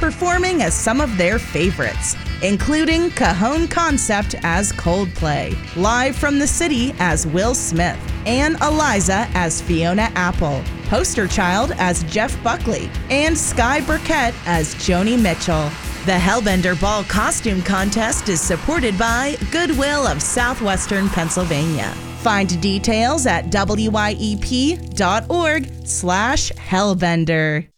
performing as some of their favorites, including Cajon Concept as Coldplay, Live from the City as Will Smith, and Eliza as Fiona Apple, Poster Child as Jeff Buckley, and Sky Burkett as Joni Mitchell. The Hellbender Ball Costume Contest is supported by Goodwill of Southwestern Pennsylvania. Find details at wyep.org/hellbender.